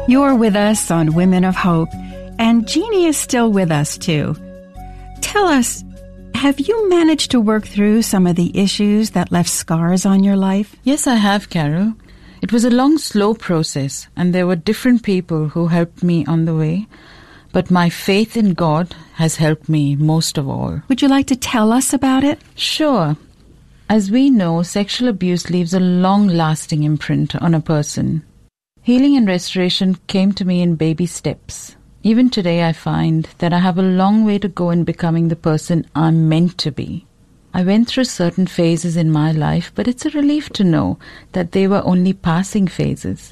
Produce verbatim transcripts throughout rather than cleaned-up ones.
You're with us on Women of Hope, and Jeannie is still with us too. Tell us, have you managed to work through some of the issues that left scars on your life? Yes, I have, Carol. It was a long, slow process, and there were different people who helped me on the way. But my faith in God has helped me most of all. Would you like to tell us about it? Sure. As we know, sexual abuse leaves a long-lasting imprint on a person. Healing and restoration came to me in baby steps. Even today, I find that I have a long way to go in becoming the person I'm meant to be. I went through certain phases in my life, but it's a relief to know that they were only passing phases.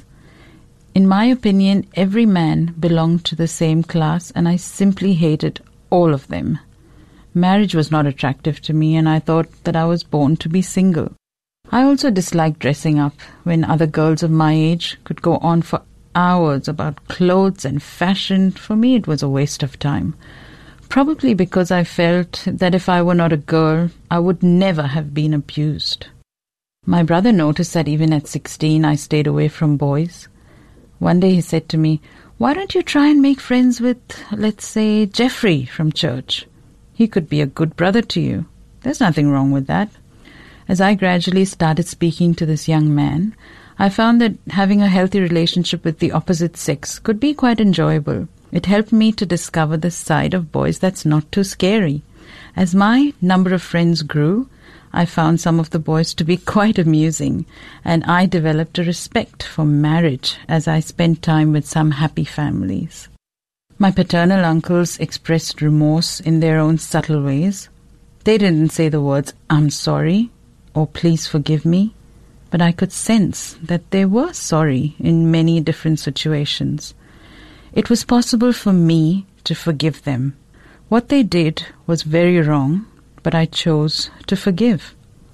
In my opinion, every man belonged to the same class, and I simply hated all of them. Marriage was not attractive to me, and I thought that I was born to be single. I also disliked dressing up when other girls of my age could go on for hours about clothes and fashion. For me, it was a waste of time. Probably because I felt that if I were not a girl, I would never have been abused. My brother noticed that even at sixteen, I stayed away from boys. One day he said to me, "Why don't you try and make friends with, let's say, Jeffrey from church? He could be a good brother to you. There's nothing wrong with that." As I gradually started speaking to this young man, I found that having a healthy relationship with the opposite sex could be quite enjoyable. It helped me to discover the side of boys that's not too scary. As my number of friends grew, I found some of the boys to be quite amusing, and I developed a respect for marriage as I spent time with some happy families. My paternal uncles expressed remorse in their own subtle ways. They didn't say the words, "I'm sorry," or "please forgive me," but I could sense that they were sorry in many different situations. It was possible for me to forgive them. What they did was very wrong, but I chose to forgive.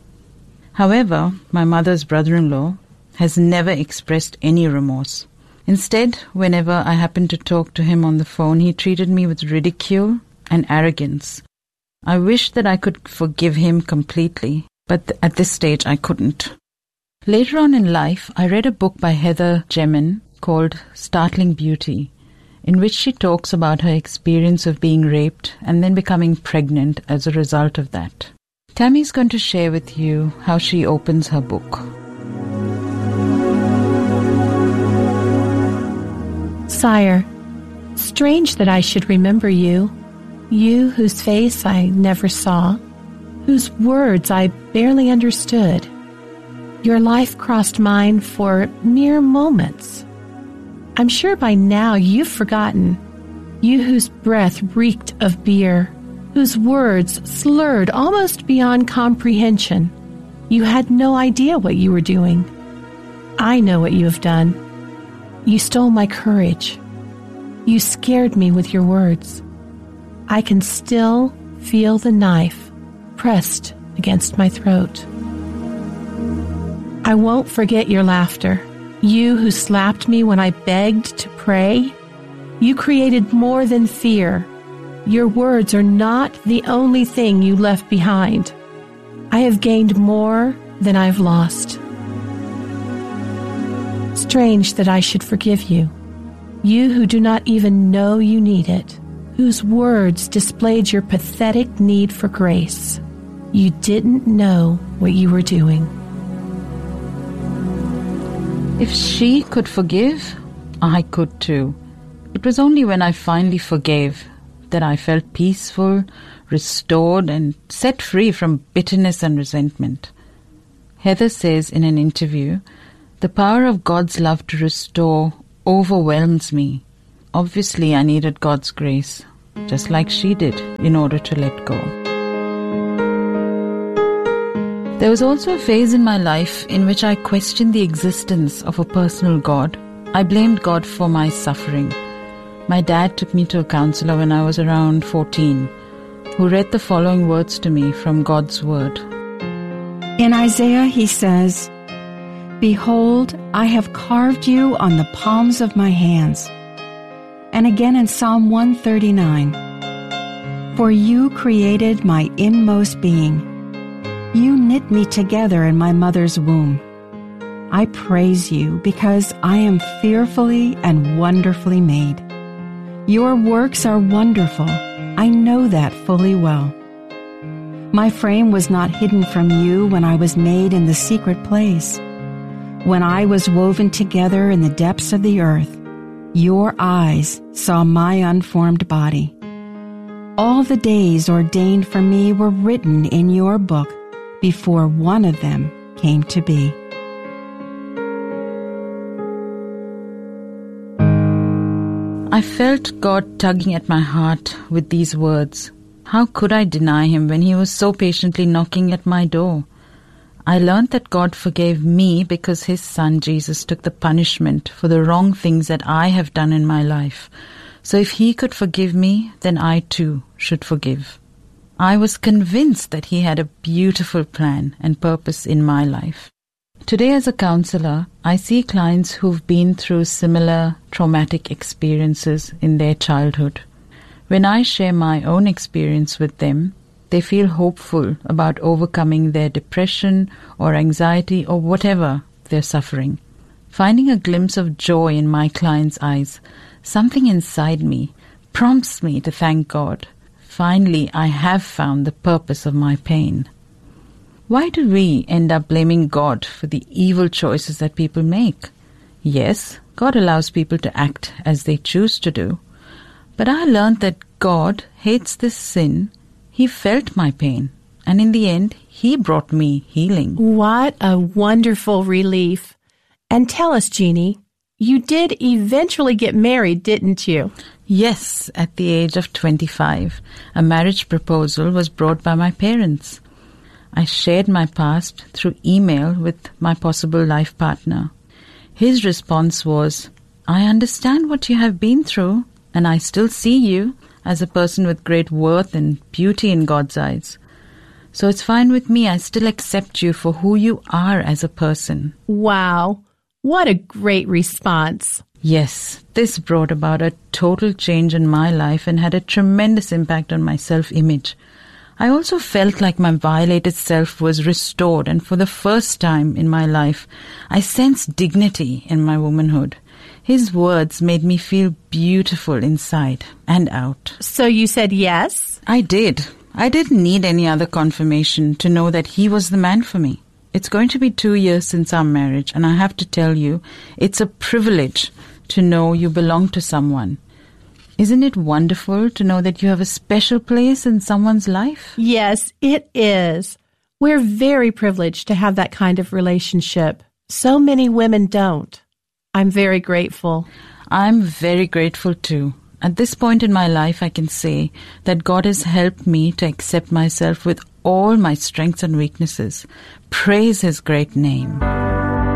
However, my mother's brother-in-law has never expressed any remorse. Instead, whenever I happened to talk to him on the phone, he treated me with ridicule and arrogance. I wish that I could forgive him completely, but th- at this stage I couldn't. Later on in life, I read a book by Heather Jeman called Startling Beauty, in which she talks about her experience of being raped and then becoming pregnant as a result of that. Tammy's going to share with you how she opens her book. Sire, strange that I should remember you, you whose face I never saw, whose words I barely understood. Your life crossed mine for mere moments. I'm sure by now you've forgotten, you whose breath reeked of beer, whose words slurred almost beyond comprehension. You had no idea what you were doing. I know what you have done. You stole my courage. You scared me with your words. I can still feel the knife pressed against my throat. I won't forget your laughter. You who slapped me when I begged to pray. You created more than fear. Your words are not the only thing you left behind. I have gained more than I've lost. Strange that I should forgive you. You who do not even know you need it, whose words displayed your pathetic need for grace. You didn't know what you were doing. If she could forgive, I could too. It was only when I finally forgave that I felt peaceful, restored, and set free from bitterness and resentment. Heather says in an interview, "The power of God's love to restore overwhelms me. Obviously, I needed God's grace, just like she did, in order to let go." There was also a phase in my life in which I questioned the existence of a personal God. I blamed God for my suffering. My dad took me to a counselor when I was around fourteen, who read the following words to me from God's Word. In Isaiah he says, "Behold, I have carved you on the palms of my hands." And again in Psalm one thirty-nine, "For you created my inmost being. You knit me together in my mother's womb. I praise you because I am fearfully and wonderfully made. Your works are wonderful. I know that fully well. My frame was not hidden from you when I was made in the secret place. When I was woven together in the depths of the earth, your eyes saw my unformed body. All the days ordained for me were written in your book before one of them came to be. I felt God tugging at my heart with these words. How could I deny him when he was so patiently knocking at my door? I learned that God forgave me because his son Jesus took the punishment for the wrong things that I have done in my life. So if he could forgive me, then I too should forgive. I was convinced that he had a beautiful plan and purpose in my life. Today as a counselor, I see clients who've been through similar traumatic experiences in their childhood. When I share my own experience with them, they feel hopeful about overcoming their depression or anxiety or whatever they're suffering. Finding a glimpse of joy in my clients' eyes, something inside me prompts me to thank God. Finally, I have found the purpose of my pain. Why do we end up blaming God for the evil choices that people make? Yes, God allows people to act as they choose to do. But I learned that God hates this sin. He felt my pain. And in the end, he brought me healing. What a wonderful relief. And tell us, Jeannie, you did eventually get married, didn't you? Yes, at the age of twenty-five, a marriage proposal was brought by my parents. I shared my past through email with my possible life partner. His response was, I understand what you have been through, and I still see you as a person with great worth and beauty in God's eyes. So it's fine with me. I still accept you for who you are as a person. Wow, what a great response. Yes, this brought about a total change in my life and had a tremendous impact on my self-image. I also felt like my violated self was restored, and for the first time in my life, I sensed dignity in my womanhood. His words made me feel beautiful inside and out. So you said yes? I did. I didn't need any other confirmation to know that he was the man for me. It's going to be two years since our marriage, and I have to tell you, it's a privilege to know you belong to someone. Isn't it wonderful to know that you have a special place in someone's life? Yes, it is. We're very privileged to have that kind of relationship. So many women don't. I'm very grateful. I'm very grateful too. At this point in my life, I can say that God has helped me to accept myself with all my strengths and weaknesses. Praise his great name.